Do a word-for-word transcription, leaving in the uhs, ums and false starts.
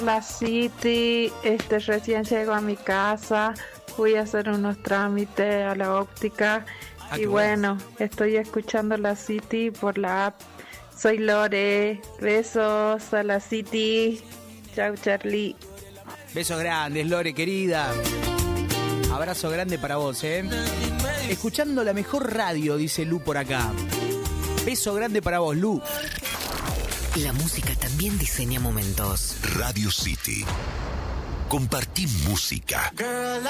La City, este, recién llego a mi casa, fui a hacer unos trámites a la óptica Ah, y qué bueno, estoy escuchando La City por la app. Soy Lore, besos a La City. Chau, Charlie. Besos grandes, Lore, querida. Abrazo grande para vos, ¿eh? Escuchando la mejor radio, dice Lu por acá. Beso grande para vos, Lu. La música también diseña momentos. Radio City. Compartí música.